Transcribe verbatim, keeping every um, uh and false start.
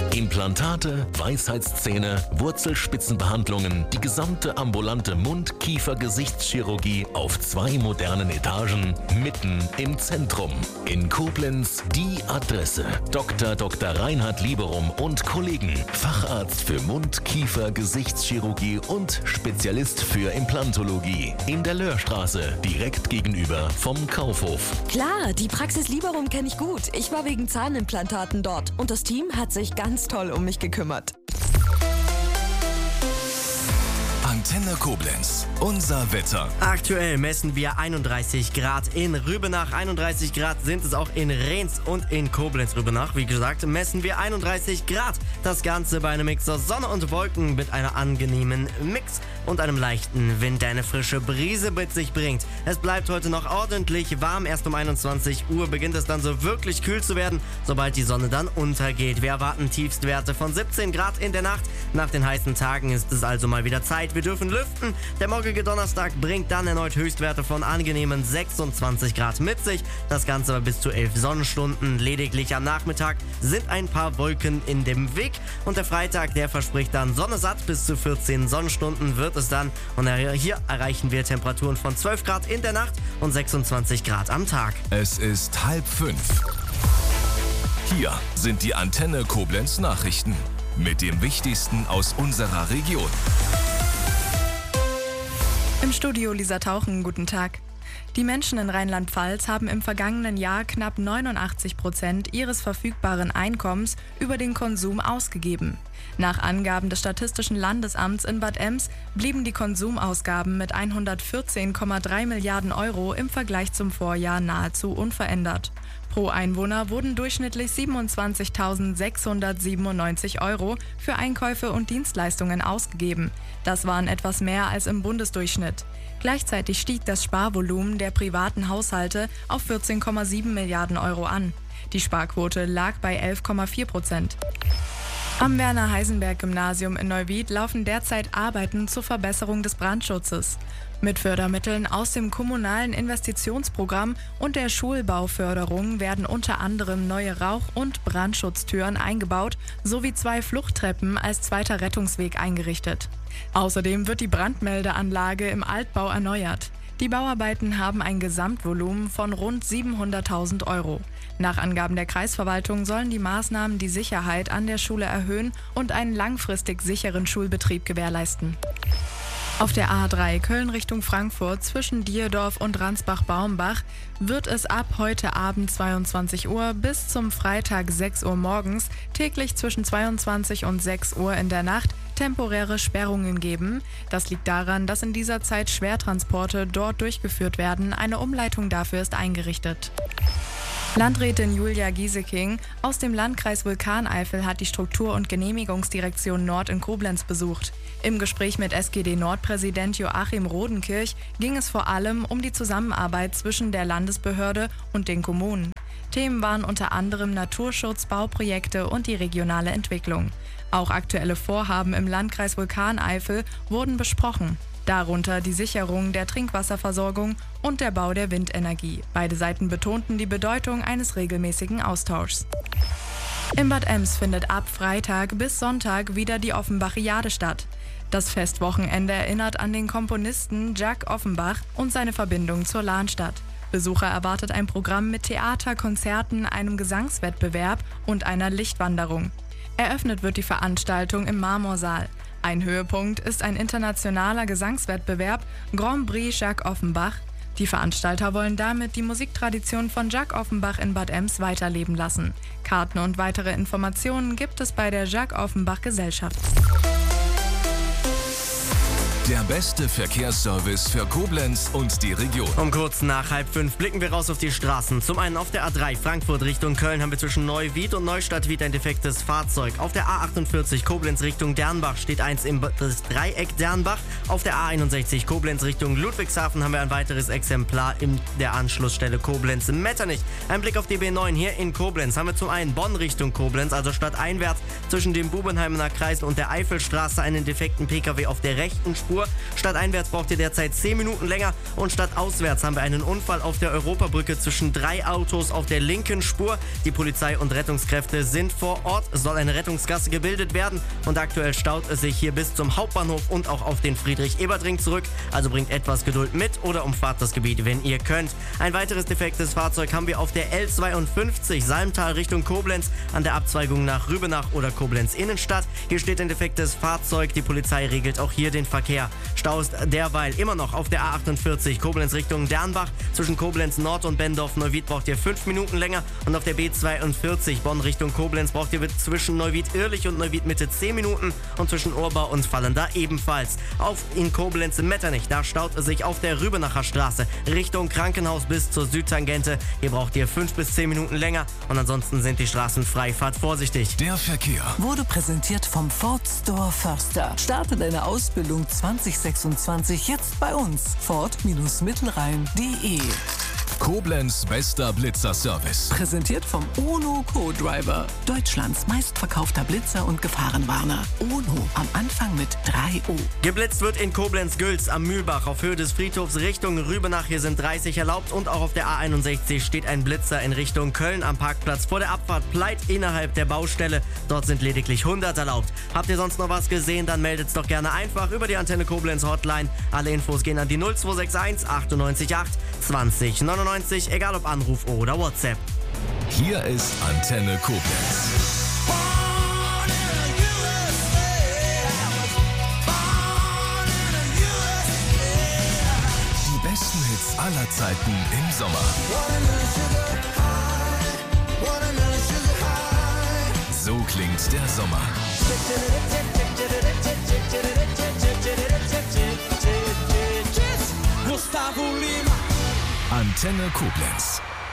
Implantate, Weisheitszähne, Wurzelspitzenbehandlungen, die gesamte ambulante Mund-Kiefer-Gesichtschirurgie auf zwei modernen Etagen, mitten im Zentrum. In Koblenz die Adresse. Doktor Doktor Reinhard Lieberum und Kollegen. Facharzt für Mund-Kiefer-Gesichtschirurgie und Spezialist für Implantologie. In der Löhrstraße, direkt gegenüber vom Kaufhof. Klar, die Praxis Lieberum kenne ich gut. Ich war wegen Zahnimplantaten dort und das Team hat sich ganz toll um mich gekümmert. Antenne Koblenz, unser Wetter. Aktuell messen wir einunddreißig Grad in Rübenach. einunddreißig Grad sind es auch in Rehns und in Koblenz-Rübenach. Wie gesagt, messen wir einunddreißig Grad. Das Ganze bei einem Mix aus Sonne und Wolken mit einer angenehmen Mix und einem leichten Wind, der eine frische Brise mit sich bringt. Es bleibt heute noch ordentlich warm. Erst um einundzwanzig Uhr beginnt es dann so wirklich kühl zu werden, sobald die Sonne dann untergeht. Wir erwarten Tiefstwerte von siebzehn Grad in der Nacht. Nach den heißen Tagen ist es also mal wieder Zeit. Wir dürfen lüften. Der morgige Donnerstag bringt dann erneut Höchstwerte von angenehmen sechsundzwanzig Grad mit sich. Das Ganze bei bis zu elf Sonnenstunden. Lediglich am Nachmittag sind ein paar Wolken in dem Weg. Und der Freitag, der verspricht dann Sonne satt. Bis zu vierzehn Sonnenstunden wird es dann. Und hier erreichen wir Temperaturen von zwölf Grad in der Nacht und sechsundzwanzig Grad am Tag. Es ist halb fünf. Hier sind die Antenne Koblenz Nachrichten mit dem Wichtigsten aus unserer Region. Im Studio Lisa Tauchen, guten Tag. Die Menschen in Rheinland-Pfalz haben im vergangenen Jahr knapp neunundachtzig Prozent ihres verfügbaren Einkommens über den Konsum ausgegeben. Nach Angaben des Statistischen Landesamts in Bad Ems blieben die Konsumausgaben mit hundertvierzehn Komma drei Milliarden Euro im Vergleich zum Vorjahr nahezu unverändert. Pro Einwohner wurden durchschnittlich siebenundzwanzigtausendsechshundertsiebenundneunzig Euro für Einkäufe und Dienstleistungen ausgegeben. Das waren etwas mehr als im Bundesdurchschnitt. Gleichzeitig stieg das Sparvolumen der privaten Haushalte auf vierzehn Komma sieben Milliarden Euro an. Die Sparquote lag bei elf Komma vier Prozent. Am Werner-Heisenberg-Gymnasium in Neuwied laufen derzeit Arbeiten zur Verbesserung des Brandschutzes. Mit Fördermitteln aus dem kommunalen Investitionsprogramm und der Schulbauförderung werden unter anderem neue Rauch- und Brandschutztüren eingebaut sowie zwei Fluchttreppen als zweiter Rettungsweg eingerichtet. Außerdem wird die Brandmeldeanlage im Altbau erneuert. Die Bauarbeiten haben ein Gesamtvolumen von rund siebenhunderttausend Euro. Nach Angaben der Kreisverwaltung sollen die Maßnahmen die Sicherheit an der Schule erhöhen und einen langfristig sicheren Schulbetrieb gewährleisten. Auf der A drei Köln Richtung Frankfurt zwischen Dierdorf und Ransbach-Baumbach wird es ab heute Abend zweiundzwanzig Uhr bis zum Freitag sechs Uhr morgens täglich zwischen zweiundzwanzig und sechs Uhr in der Nacht temporäre Sperrungen geben. Das liegt daran, dass in dieser Zeit Schwertransporte dort durchgeführt werden. Eine Umleitung dafür ist eingerichtet. Landrätin Julia Gieseking aus dem Landkreis Vulkaneifel hat die Struktur- und Genehmigungsdirektion Nord in Koblenz besucht. Im Gespräch mit S G D-Nord-Präsident Joachim Rodenkirch ging es vor allem um die Zusammenarbeit zwischen der Landesbehörde und den Kommunen. Themen waren unter anderem Naturschutz, Bauprojekte und die regionale Entwicklung. Auch aktuelle Vorhaben im Landkreis Vulkaneifel wurden besprochen. Darunter die Sicherung der Trinkwasserversorgung und der Bau der Windenergie. Beide Seiten betonten die Bedeutung eines regelmäßigen Austauschs. In Bad Ems findet ab Freitag bis Sonntag wieder die Offenbachiade statt. Das Festwochenende erinnert an den Komponisten Jacques Offenbach und seine Verbindung zur Lahnstadt. Besucher erwartet ein Programm mit Theater, Konzerten, einem Gesangswettbewerb und einer Lichtwanderung. Eröffnet wird die Veranstaltung im Marmorsaal. Ein Höhepunkt ist ein internationaler Gesangswettbewerb Grand Prix Jacques Offenbach. Die Veranstalter wollen damit die Musiktradition von Jacques Offenbach in Bad Ems weiterleben lassen. Karten und weitere Informationen gibt es bei der Jacques Offenbach Gesellschaft. Der beste Verkehrsservice für Koblenz und die Region. Um kurz nach halb fünf blicken wir raus auf die Straßen. Zum einen auf der A drei Frankfurt Richtung Köln haben wir zwischen Neuwied und Neustadt-Wied ein defektes Fahrzeug. Auf der A achtundvierzig Koblenz Richtung Dernbach steht eins im Dreieck Dernbach. Auf der A einundsechzig Koblenz Richtung Ludwigshafen haben wir ein weiteres Exemplar in der Anschlussstelle Koblenz-Metternich. Ein Blick auf die B neun hier in Koblenz haben wir zum einen Bonn Richtung Koblenz, also stadteinwärts zwischen dem Bubenheimer Kreis und der Eifelstraße einen defekten Pkw auf der rechten Spur. Uhr. Stadteinwärts braucht ihr derzeit zehn Minuten länger und stadtauswärts haben wir einen Unfall auf der Europabrücke zwischen drei Autos auf der linken Spur. Die Polizei und Rettungskräfte sind vor Ort, es soll eine Rettungsgasse gebildet werden und aktuell staut es sich hier bis zum Hauptbahnhof und auch auf den Friedrich-Ebert-Ring zurück. Also bringt etwas Geduld mit oder umfahrt das Gebiet, wenn ihr könnt. Ein weiteres defektes Fahrzeug haben wir auf der L zweiundfünfzig Salmtal Richtung Koblenz an der Abzweigung nach Rübenach oder Koblenz Innenstadt. Hier steht ein defektes Fahrzeug, die Polizei regelt auch hier den Verkehr. Stau ist derweil immer noch auf der A achtundvierzig Koblenz Richtung Dernbach. Zwischen Koblenz Nord und Bendorf-Neuwied braucht ihr fünf Minuten länger und auf der B zweiundvierzig Bonn Richtung Koblenz braucht ihr zwischen Neuwied-Irlich und Neuwied-Mitte zehn Minuten und zwischen Urbau und Fallenda ebenfalls. Auf in Koblenz in Metternich, da staut es sich auf der Rübenacher Straße Richtung Krankenhaus bis zur Südtangente. Hier braucht ihr fünf bis zehn Minuten länger und ansonsten sind die Straßen frei. Fahrt vorsichtig. Der Verkehr wurde präsentiert vom Ford Store Förster. Starte deine Ausbildung zwanzig sechsundzwanzig jetzt bei uns. Ford-Mittelrhein punkt de. Koblenz bester Blitzer-Service. Präsentiert vom Ono Co-Driver. Deutschlands meistverkaufter Blitzer und Gefahrenwarner. Ono am Anfang mit drei O. Geblitzt wird in Koblenz-Gülz am Mühlbach auf Höhe des Friedhofs Richtung Rübenach. Hier sind dreißig erlaubt und auch auf der A einundsechzig steht ein Blitzer in Richtung Köln am Parkplatz vor der Abfahrt Pleit innerhalb der Baustelle. Dort sind lediglich hundert erlaubt. Habt ihr sonst noch was gesehen, dann meldet's doch gerne einfach über die Antenne Koblenz Hotline. Alle Infos gehen an die null zwei sechs eins achtundneunzig acht zwanzig neunundneunzig, egal ob Anruf oder WhatsApp. Hier ist Antenne Koblenz. Die besten Hits aller Zeiten im Sommer. So klingt der Sommer. Antenne Koblenz.